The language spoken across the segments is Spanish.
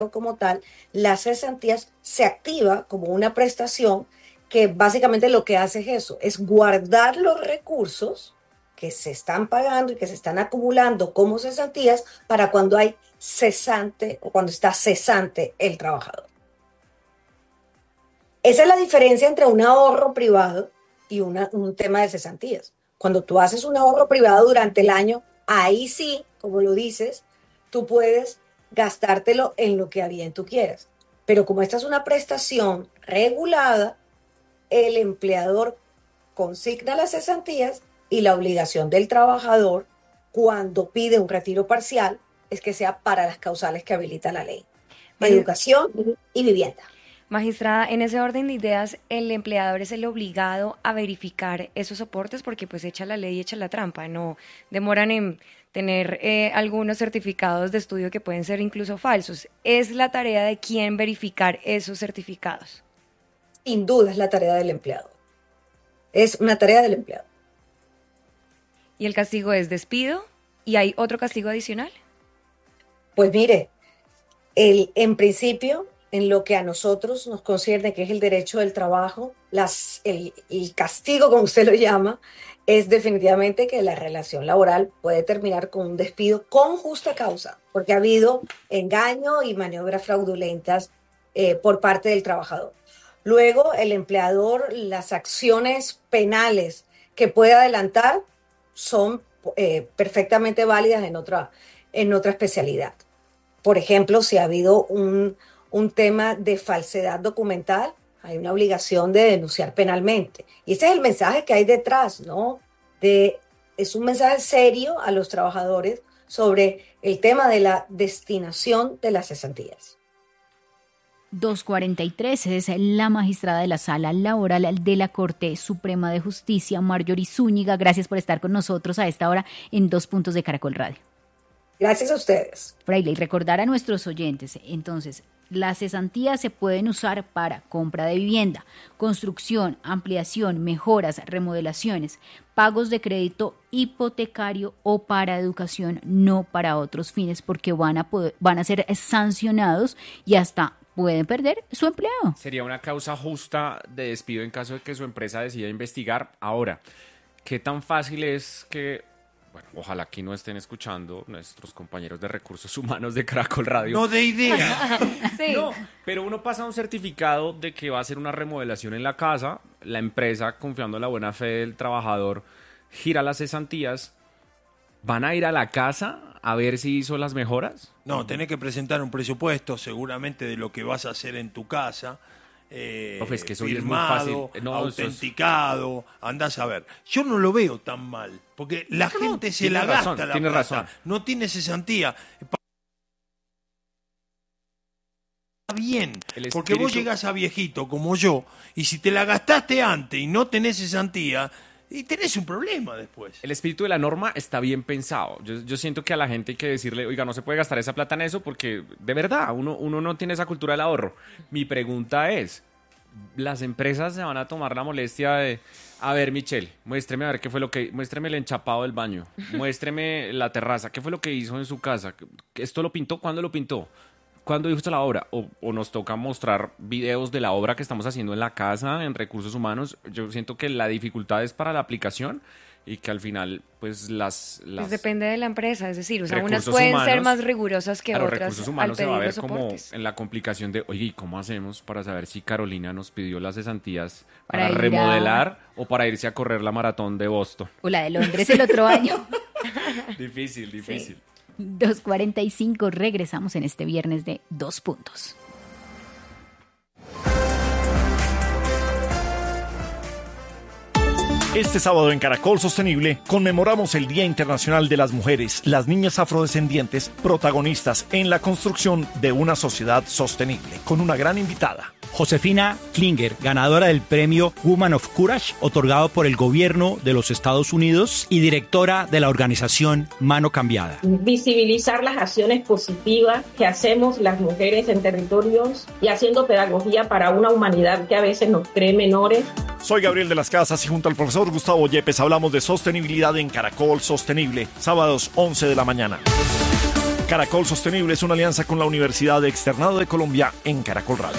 como tal, las cesantías se activa como una prestación que básicamente lo que hace es eso, es guardar los recursos que se están pagando y que se están acumulando como cesantías para cuando hay cesante o cuando está cesante el trabajador. Esa es la diferencia entre un ahorro privado y un tema de cesantías. Cuando tú haces un ahorro privado durante el año, ahí sí, como lo dices, tú puedes gastártelo en lo que a bien tú quieras. Pero como esta es una prestación regulada, el empleador consigna las cesantías y la obligación del trabajador cuando pide un retiro parcial es que sea para las causales que habilita la ley. Educación y vivienda. Magistrada, en ese orden de ideas, ¿el empleador es el obligado a verificar esos soportes? Porque pues echa la ley y echa la trampa, no demoran en tener algunos certificados de estudio que pueden ser incluso falsos. ¿Es la tarea de quién verificar esos certificados? Sin duda es la tarea del empleado. Es una tarea del empleado. ¿Y el castigo es despido? ¿Y hay otro castigo adicional? Pues mire, en principio, en lo que a nosotros nos concierne, que es el derecho del trabajo, el castigo, como usted lo llama, es definitivamente que la relación laboral puede terminar con un despido con justa causa, porque ha habido engaño y maniobras fraudulentas por parte del trabajador. Luego, el empleador, las acciones penales que puede adelantar son perfectamente válidas en otra especialidad. Por ejemplo, si ha habido un tema de falsedad documental, hay una obligación de denunciar penalmente. Y ese es el mensaje que hay detrás, ¿no? Es un mensaje serio a los trabajadores sobre el tema de la destinación de las cesantías. 2:43 es la magistrada de la Sala Laboral de la Corte Suprema de Justicia, Marjorie Zúñiga. Gracias por estar con nosotros a esta hora en 2 Puntos de Caracol Radio. Gracias a ustedes. Fraile, y recordar a nuestros oyentes, entonces, las cesantías se pueden usar para compra de vivienda, construcción, ampliación, mejoras, remodelaciones, pagos de crédito hipotecario o para educación, no para otros fines, porque van a ser sancionados y hasta pueden perder su empleo. Sería una causa justa de despido en caso de que su empresa decida investigar. Ahora, ¿qué tan fácil es que, bueno, ojalá aquí no estén escuchando nuestros compañeros de recursos humanos de Caracol Radio? No de idea. Sí. No, pero uno pasa un certificado de que va a hacer una remodelación en la casa, la empresa, confiando en la buena fe del trabajador, gira las cesantías. ¿Van a ir a la casa a ver si hizo las mejoras? No, tenés que presentar un presupuesto seguramente de lo que vas a hacer en tu casa. Profe, es que eso firmado, es muy fácil. No, autenticado, andás a ver. Yo no lo veo tan mal, porque la gente se la razón, gasta la tiene plata, razón. no tiene cesantía. Bien, porque vos llegás a viejito como yo, y si te la gastaste antes y no tenés cesantía, y tenés un problema después. El espíritu de la norma está bien pensado. Yo siento que a la gente hay que decirle, oiga, no se puede gastar esa plata en eso porque, de verdad, uno no tiene esa cultura del ahorro. Mi pregunta es, ¿las empresas se van a tomar la molestia de, a ver, Michelle, muéstreme a ver muéstreme el enchapado del baño, muéstreme la terraza, qué fue lo que hizo en su casa? ¿Esto lo pintó? ¿Cuándo lo pintó? ¿Cuándo hizo la obra? O nos toca mostrar videos de la obra que estamos haciendo en la casa, en recursos humanos. Yo siento que la dificultad es para la aplicación y que al final, pues Pues depende de la empresa, es decir, unas recursos pueden humanos, ser más rigurosas que a los otras recursos al humanos se va a pedir ver los como soportes. en la complicación de, oye, ¿y cómo hacemos para saber si Carolina nos pidió las cesantías para Para ir remodelar o para irse a correr la maratón de Boston? O la de Londres el otro año. Difícil. Sí. 2:45, regresamos en este viernes de 2 Puntos. Este sábado en Caracol Sostenible conmemoramos el Día Internacional de las Mujeres, las niñas afrodescendientes, protagonistas en la construcción de una sociedad sostenible, con una gran invitada. Josefina Klinger, ganadora del premio Woman of Courage, otorgado por el gobierno de los Estados Unidos y directora de la organización Mano Cambiada. Visibilizar las acciones positivas que hacemos las mujeres en territorios y haciendo pedagogía para una humanidad que a veces nos cree menores. Soy Gabriel de las Casas y junto al profesor Gustavo Yepes hablamos de sostenibilidad en Caracol Sostenible, sábados 11 de la mañana. Caracol Sostenible es una alianza con la Universidad Externado de Colombia en Caracol Radio.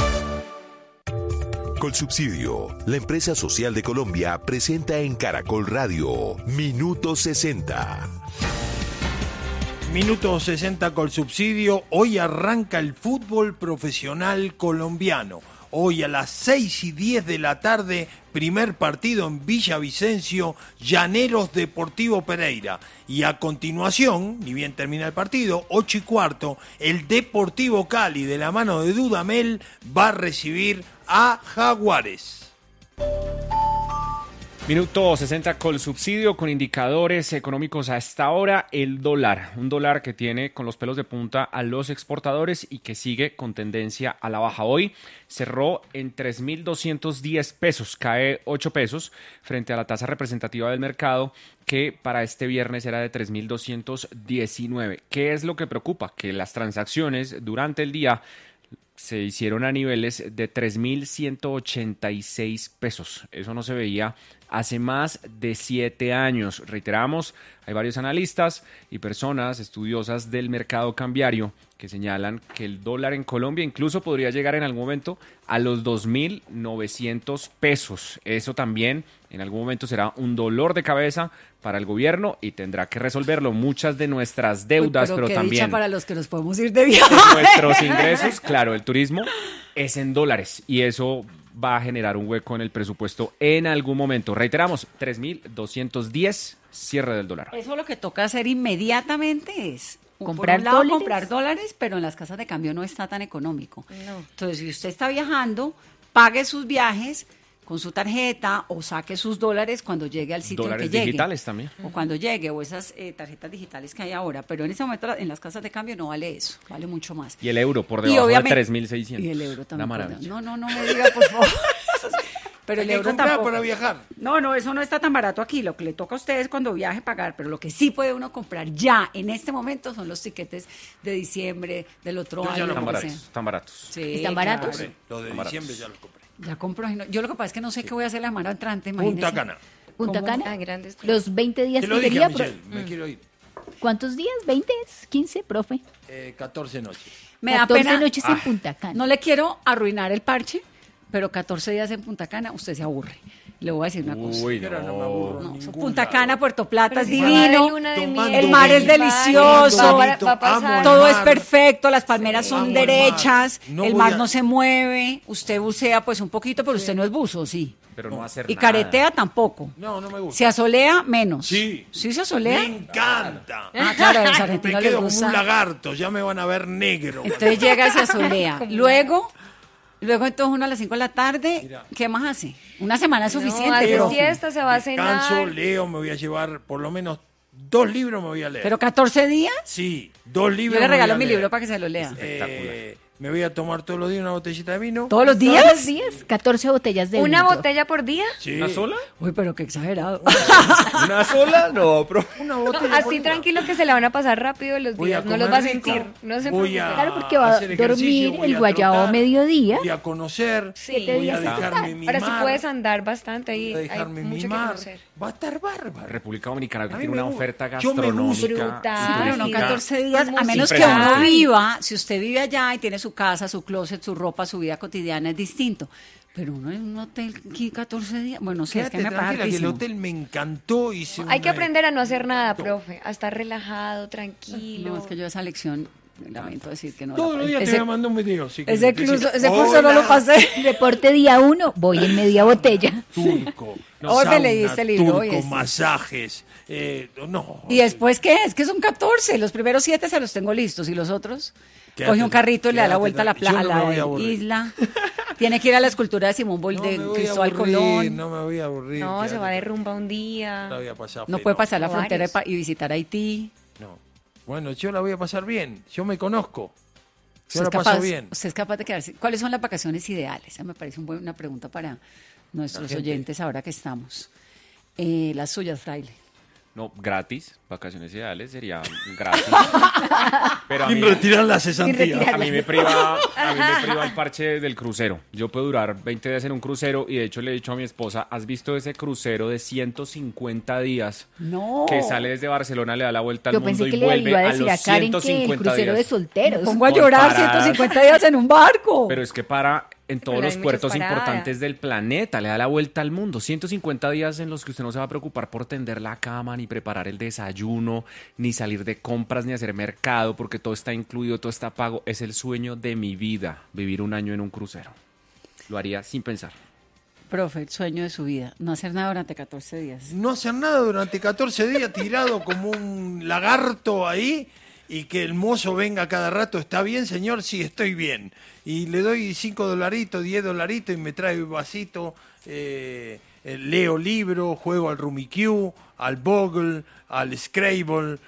Colsubsidio, la empresa social de Colombia, presenta en Caracol Radio Minuto 60. Minuto 60 Colsubsidio. Hoy arranca el fútbol profesional colombiano. Hoy a las 6:10 de la tarde, primer partido en Villavicencio, Llaneros Deportivo Pereira. Y a continuación, ni bien termina el partido, 8:15, el Deportivo Cali, de la mano de Dudamel, va a recibir a Jaguares. Minuto 60 Colsubsidio, con indicadores económicos a esta hora. El dólar, un dólar que tiene con los pelos de punta a los exportadores y que sigue con tendencia a la baja. Hoy cerró en 3.210 pesos, cae 8 pesos frente a la tasa representativa del mercado, que para este viernes era de 3.219. ¿Qué es lo que preocupa? Que las transacciones durante el día se hicieron a niveles de 3.186 pesos. Eso no se veía hace más de 7 años. Reiteramos, hay varios analistas y personas estudiosas del mercado cambiario que señalan que el dólar en Colombia incluso podría llegar en algún momento a los 2.900 pesos. Eso también en algún momento será un dolor de cabeza para el gobierno y tendrá que resolverlo. Muchas de nuestras deudas, pero también para los que nos podemos ir de viaje. Nuestros ingresos, claro, el turismo es en dólares y eso va a generar un hueco en el presupuesto en algún momento. Reiteramos, 3.210, cierre del dólar. Eso lo que toca hacer inmediatamente es comprar dólares, pero en las casas de cambio no está tan económico. No. Entonces, si usted está viajando, pague sus viajes con su tarjeta o saque sus dólares cuando llegue al sitio Dólares que llegue. digitales también. O cuando llegue, o esas tarjetas digitales que hay ahora. Pero en ese momento en las casas de cambio no vale eso, vale mucho más. Y el euro por debajo de 3.600. Y el euro también. Una maravilla. No me diga, por favor. Pero el Hay que euro comprar tampoco. para viajar. No, eso no está tan barato aquí. Lo que le toca a ustedes cuando viaje pagar, pero lo que sí puede uno comprar ya en este momento son los tiquetes de diciembre del otro Yo ya año. lo Están lo que baratos, sea. están baratos. Sí, ¿Están claro. baratos? Los de Están diciembre baratos. ya los compré. Ya compro. Yo lo que pasa es que no sé qué voy a hacer la semana entrante. Punta imagínese. Cana. Punta ¿Cómo? Cana, Grandes. los 20 días Te lo que dije, quería. Michelle, me quiero ir. ¿Cuántos días? ¿20? ¿15, profe? 14 noches. Me da 14 pena. noches en Punta Cana. No le quiero arruinar el parche, pero 14 días en Punta Cana, usted se aburre. Le voy a decir una cosa. Uy, Pero no me no. aburro. No, ningún Punta lado. Cana, Puerto Plata es Pero si se va de divino. luna de Tomando miel, El mar es vino, delicioso. va a pasar. amo el Todo es mar. perfecto, las palmeras Sí. son Amo el mar. derechas, No el voy mar a- no se mueve, usted bucea pues un poquito, pero usted no es buzo, sí. Pero no hacer Y nada. caretea tampoco. No me gusta. Se asolea menos. Sí. ¿Sí se asolea? Me encanta. Ah, claro, a los Me argentinos les quedo como un gusta. lagarto, ya me van a ver negro. Entonces llega y se asolea. Luego entonces uno a las 5 de la tarde, Mira. ¿qué más hace? Una semana es suficiente, hace pero, siesta, se va a cenar. Descanso, leo, me voy a llevar por lo menos 2 libros me voy a leer. pero 14 días. Sí, 2 libros. Yo le me voy regalo a mi leer. libro para que se lo lea. Me voy a tomar todos los días una botellita de vino. ¿Todos los ¿Todos días? los días? 14 botellas de ¿Una vino. botella por día? Sí. ¿Una sola? Uy, pero qué exagerado. ¿Una sola? No, pero... Una No, botella por así día. tranquilo que se la van a pasar rápido los Voy a días, no los va a comer rico, sentir, no se voy preocupe. a- Claro, porque va a hacer ejercicio, dormir voy el a guayabo trotar, mediodía. Voy a conocer, Sí. voy a días dejarme mimar. Ahora sí puedes andar bastante ahí, voy a hay dejarme mucho que mimar. conocer. Va a estar bárbaro. República Dominicana que A mí tiene me una gusta. oferta Yo me gusta. gastronómica. Brutal. Pero no turística. 14 días, a menos que Impresionante. uno viva, si usted vive allá y tiene su casa, su closet, su ropa, su vida cotidiana, es distinto. Pero uno en un hotel aquí 14 días, bueno, sí, es que Quédate me tranquila, que el parece. hotel me encantó. Hay que aprender a no hacer nada, profe, a estar relajado, tranquilo. No, es que yo esa lección, lamento decir que no Todos la los días te ese- voy a mandar un video. Si ese quieres. curso, Decir, ese curso no "Hola, lo pasé. Reporte día 1, voy en media botella. Turco. Hoy me leí este libro, Turco, hoy este. masajes. No. ¿Y después qué es? Que son 14. Los primeros 7 se los tengo listos. ¿Y los otros? Quédate Coge un carrito y le da la quédate vuelta a la, tranquila. Yo no me voy a la aburrir. isla. Tiene que ir a la escultura de Simón Bol No de me voy a Cristóbal aburrir, Colón. No me voy a aburrir. No, se quédate va de tranquila. rumba un día. La voy a pasar No feo. puede pasar la O frontera varios. y visitar Haití. No. Bueno, yo la voy a pasar bien. Yo me conozco. Yo Usted la es, paso capaz, bien. usted es capaz de quedarse. ¿Cuáles son las vacaciones ideales? Esa me parece una pregunta para nuestros gente. oyentes ahora que estamos. Las suyas, Fraile. No, gratis. Vacaciones ideales sería gratis. Pero a Sin mí, retirar la cesantía. a mí me priva el parche del crucero. Yo puedo durar 20 días en un crucero y de hecho le he dicho a mi esposa, ¿has visto ese crucero de 150 días? No. Que sale desde Barcelona, le da la vuelta al Yo mundo pensé que y le vuelve iba a a decir los a Karen que el 150 crucero de días. solteros. Pongo a Por llorar paradas. 150 días en un barco. Pero es que para en todos Pero los hay muchas puertos paradas. importantes del planeta, le da la vuelta al mundo. 150 días en los que usted no se va a preocupar por tender la cama, ni preparar el desayuno, ni salir de compras, ni hacer mercado, porque todo está incluido, todo está pago. Es el sueño de mi vida, vivir un año en un crucero. Lo haría sin pensar. Profe, el sueño de su vida, no hacer nada durante 14 días. No hacer nada durante 14 días tirado como un lagarto ahí y que el mozo venga cada rato. ¿Está bien, señor? Sí, estoy bien. Y le doy $5, $10 y me trae un vasito. Leo libro, juego al Rummikub, al Boggle, al Scrabble,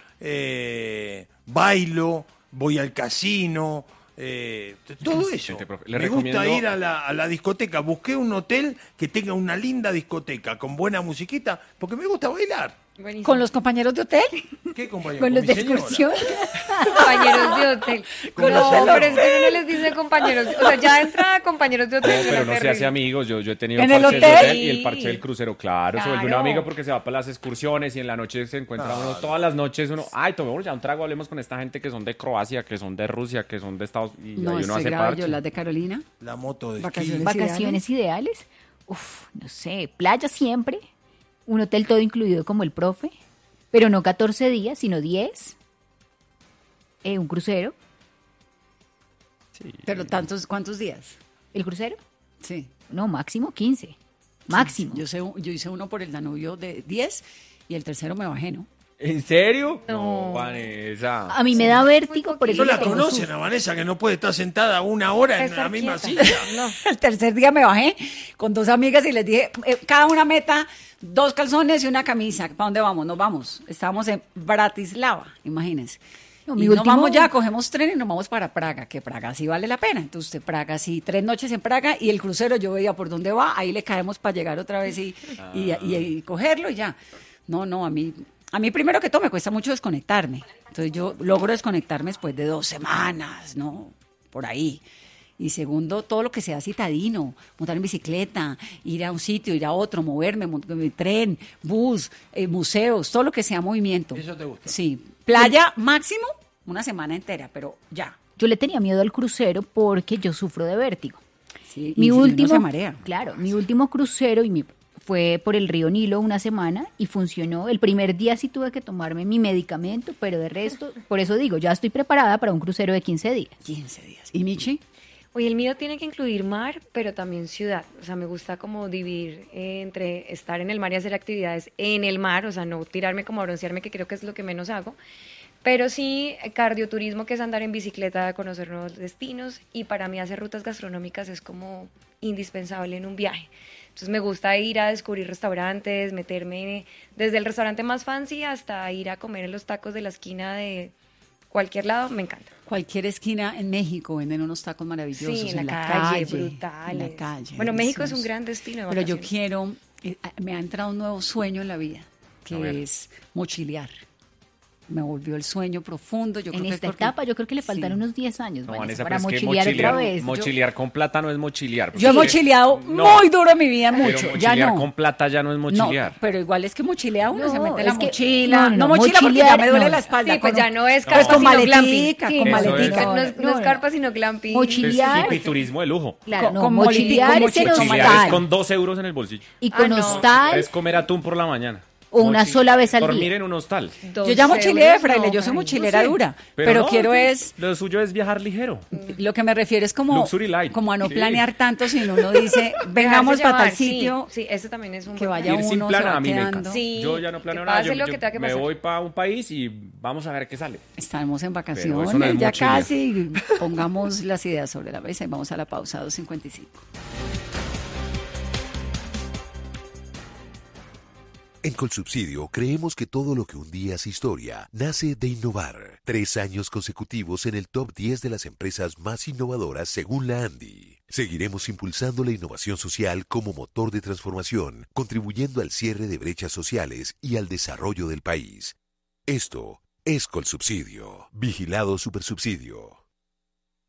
bailo, voy al casino. Todo eso. Profe. Le Me gusta recomiendo- ir a la discoteca. Busqué un hotel que tenga una linda discoteca con buena musiquita porque me gusta bailar. Buenísimo. ¿Con los compañeros de hotel? ¿Qué compañero? Con los mi de señora. excursión. Compañeros de hotel. Con la No, señora. pero es que uno les dice compañeros. O sea, ya entra compañeros de No, hotel. pero suena no se terrible. hace amigos. Yo he tenido ¿En el parches de hotel? hotel y el parche del crucero, claro. Se vuelve una Claro. amiga porque se va para las excursiones y en la noche se encuentra uno. Todas las noches uno, ay, tomemos ya un trago, hablemos con esta gente que son de Croacia, que son de Rusia, que son de Estados Unidos. Y No, ahí uno estoy hace grave, parche. yo las de Carolina. La moto de Vacaciones. esquí. Vacaciones ideales. Uf, no sé, playa siempre. Un hotel todo incluido como el profe. Pero no 14 días, sino 10. Un crucero. Pero ¿cuántos días? ¿El crucero? Sí. No, máximo 15. Máximo. Yo hice uno por el Danubio de 10 y el tercero me bajé, ¿no? ¿En serio? No. Vanessa. A mí me da vértigo, por eso No la le tengo conocen susto. a Vanessa que no puede estar sentada una hora en Estar la misma quieta. silla. No. El tercer día me bajé con 2 amigas y les dije, cada una meta 2 calzones y una camisa. ¿Para dónde vamos? Nos vamos. Estábamos en Bratislava, imagínense. No, Y mi nos último- vamos ya, cogemos tren y nos vamos para Praga, que Praga sí vale la pena. Entonces, usted Praga sí, 3 noches en Praga y el crucero yo veía por dónde va, ahí le caemos para llegar otra vez y cogerlo y ya. No, a mí primero que todo me cuesta mucho desconectarme. Entonces yo logro desconectarme después de 2 semanas, ¿no? Por ahí. Y segundo, todo lo que sea citadino, montar en bicicleta, ir a un sitio, ir a otro, moverme, tren, bus, museos, todo lo que sea movimiento. ¿Eso te gusta? Sí. Playa máximo, una semana entera, pero ya. Yo le tenía miedo al crucero porque yo sufro de vértigo. Sí, Mi y uno último, se marea. claro, mi último crucero fue por el río Nilo una semana y funcionó. El primer día sí tuve que tomarme mi medicamento, pero de resto, por eso digo, ya estoy preparada para un crucero de 15 días. 15 días. ¿Y Michi? Oye, el mío tiene que incluir mar, pero también ciudad. O sea, me gusta como dividir entre estar en el mar y hacer actividades en el mar, o sea, no tirarme como a broncearme, que creo que es lo que menos hago. Pero sí, cardioturismo, que es andar en bicicleta, conocer nuevos destinos. Y para mí hacer rutas gastronómicas es como indispensable en un viaje. Entonces me gusta ir a descubrir restaurantes, meterme desde el restaurante más fancy hasta ir a comer en los tacos de la esquina de cualquier lado, me encanta. Cualquier esquina en México venden unos tacos maravillosos. Sí, en la calle, brutales. En la calle. Bueno, México es deliciosos. un gran destino de Pero yo vacaciones. quiero, me ha entrado un nuevo sueño en la vida, A ver. que es mochilear. Me volvió el sueño profundo. Yo En creo que esta es porque- etapa yo creo que le faltan Sí. unos 10 años No, Vanessa, Vanessa, para pero es que mochilear otra vez. mochilear con plata no es mochilear. Yo he porque- mochileado No, muy duro en mi vida, pero mucho. Ya mochilear no. con plata ya no es mochilear. No, pero igual es que mochilea uno, No, se mete la es que- mochila. no, No, mochila porque ya mochilear, me duele no. la espalda. Sí, pues con ya un- no es pues carpa, con sino maletica, glamping. Sí, con eso maletica. es. No es no. carpa, sino glamping. Mochilear. Es hipiturismo de lujo. Claro, con- no, con mochilear molitica, es en con Mochilear es hostal. con 2 euros en el bolsillo. Y con Ah, no. hostal Es comer atún por la mañana. o una sola vez al Dormir día. en un hostal. Yo ya mochileé, fraile, yo soy mochilera dura, pero no, quiero es... Lo suyo es viajar ligero. Lo que me refiero es como, Luxury light. como a no Sí. planear tanto, sino uno dice, vengamos Dejarse para tal llevar, sí, sitio. Sí, ese también es un que buen vaya plan. Ir sin uno, plan se va a mí me quedando. encanta. Sí, Yo ya no planeo que nada. pase Yo, lo que tenga que me pasar. voy para un país y vamos a ver qué sale. Estamos en Pero vacaciones, eso no es ya mochilea. casi. Pongamos las ideas sobre la mesa y vamos a la pausa 2:55. En Colsubsidio creemos que todo lo que un día es historia nace de innovar. 3 años consecutivos en el top 10 de las empresas más innovadoras según la ANDI. Seguiremos impulsando la innovación social como motor de transformación, contribuyendo al cierre de brechas sociales y al desarrollo del país. Esto es Colsubsidio. Vigilado Supersubsidio.